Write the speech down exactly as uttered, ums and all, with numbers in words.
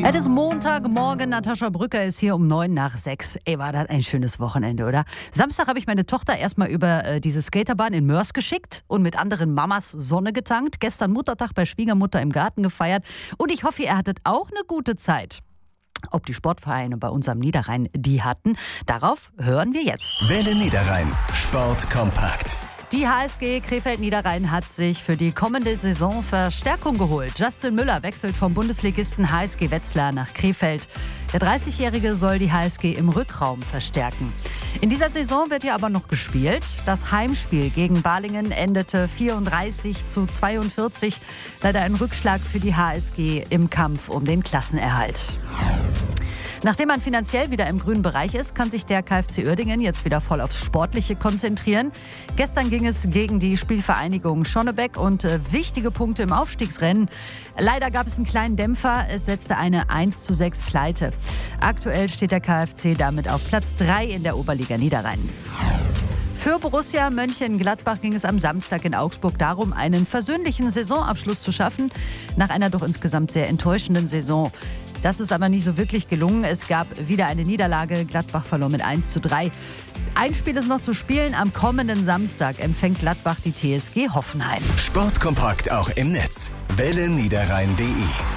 Es ist Montagmorgen, Natascha Brücker ist hier um neun nach sechs. Ey, war das ein schönes Wochenende, oder? Samstag habe ich meine Tochter erstmal über äh, diese Skaterbahn in Mörs geschickt und mit anderen Mamas Sonne getankt. Gestern Muttertag bei Schwiegermutter im Garten gefeiert. Und ich hoffe, ihr hattet auch eine gute Zeit. Ob die Sportvereine bei uns am Niederrhein die hatten, darauf hören wir jetzt. Welle Niederrhein, Sport kompakt. Die H S G Krefeld-Niederrhein hat sich für die kommende Saison Verstärkung geholt. Justin Müller wechselt vom Bundesligisten H S G Wetzlar nach Krefeld. Der dreißigjährige soll die H S G im Rückraum verstärken. In dieser Saison wird ja aber noch gespielt. Das Heimspiel gegen Balingen endete vierunddreißig zu zweiundvierzig. Leider ein Rückschlag für die H S G im Kampf um den Klassenerhalt. Nachdem man finanziell wieder im grünen Bereich ist, kann sich der K f C Uerdingen jetzt wieder voll aufs Sportliche konzentrieren. Gestern ging es gegen die Spielvereinigung Schonnebeck und äh, wichtige Punkte im Aufstiegsrennen. Leider gab es einen kleinen Dämpfer, es setzte eine eins zu sechs Pleite. Aktuell steht der K f C damit auf Platz drei in der Oberliga Niederrhein. Für Borussia Mönchengladbach ging es am Samstag in Augsburg darum, einen versöhnlichen Saisonabschluss zu schaffen, nach einer doch insgesamt sehr enttäuschenden Saison. Das ist aber nicht so wirklich gelungen. Es gab wieder eine Niederlage. Gladbach verlor mit eins zu drei. Ein Spiel ist noch zu spielen. Am kommenden Samstag empfängt Gladbach die T S G Hoffenheim. Sportkompakt auch im Netz. welle niederrhein punkt de